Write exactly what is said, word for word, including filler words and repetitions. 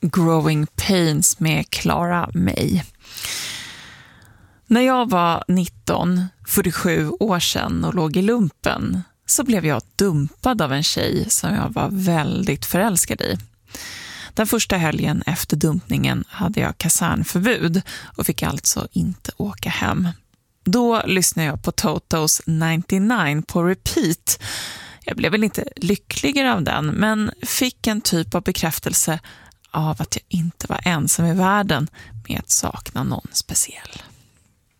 Growing Pains med Clara May. När jag var nitton, fyrtiosju år sedan och låg i lumpen så blev jag dumpad av en tjej som jag var väldigt förälskad i. Den första helgen efter dumpningen hade jag kasernförbud och fick alltså inte åka hem. Då lyssnade jag på Totos nittionio på repeat. Jag blev väl inte lyckligare av den, men fick en typ av bekräftelse av att jag inte var ensam i världen med att sakna någon speciell.